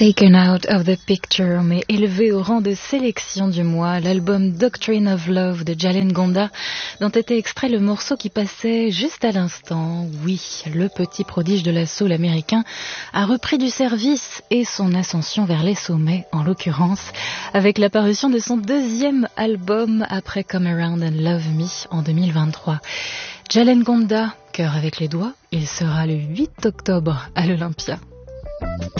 Taken Out of the Picture, mais élevé au rang de sélection du mois, l'album Doctrine of Love de Jalen Gonda, dont était extrait le morceau qui passait juste à l'instant. Oui, le petit prodige de la soul américain a repris du service et son ascension vers les sommets, en l'occurrence, avec la parution de son deuxième album après Come Around and Love Me en 2023. Jalen Gonda, cœur avec les doigts, il sera le 8 octobre à l'Olympia.